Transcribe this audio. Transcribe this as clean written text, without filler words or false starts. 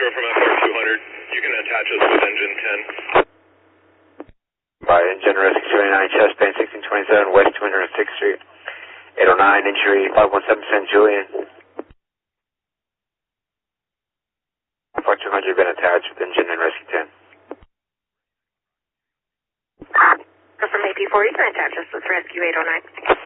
from FR 200. You can attach us with engine 10. By engine rescue 29, chest pain 1627 West 206th Street. 809, injury 517 St. Julian. FR 200 been attached with engine and rescue 10. From AP4, you can attach us with rescue 809.